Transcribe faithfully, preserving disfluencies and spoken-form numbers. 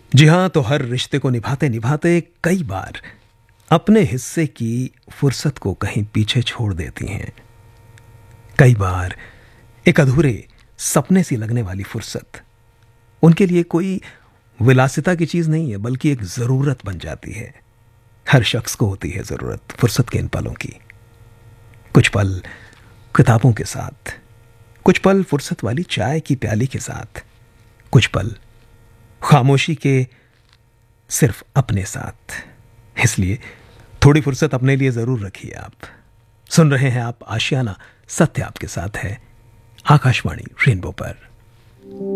जी हां, तो हर रिश्ते को निभाते निभाते कई बार अपने हिस्से की फुर्सत को कहीं पीछे छोड़ देती हैं। कई बार एक अधूरे सपने सी लगने वाली फुर्सत उनके लिए कोई विलासिता की चीज नहीं है, बल्कि एक जरूरत बन जाती है। हर शख्स को होती है जरूरत फुर्सत के इन पलों की। कुछ पल किताबों के साथ, कुछ पल फुर्सत वाली चाय की प्याली के साथ, कुछ पल खामोशी के सिर्फ अपने साथ। इसलिए थोड़ी फुर्सत अपने लिए जरूर रखिए। आप सुन रहे हैं आप आशियाना, सत्य आपके साथ है आकाशवाणी रेनबो पर।